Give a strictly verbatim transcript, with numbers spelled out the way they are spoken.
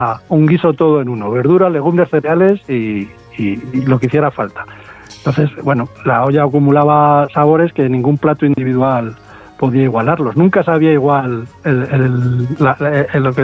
un guiso todo en uno, verduras, legumbres, cereales y, y, y lo que hiciera falta. Entonces, bueno, la olla acumulaba sabores que ningún plato individual podía igualarlos. Nunca sabía igual el, el, la, el, lo que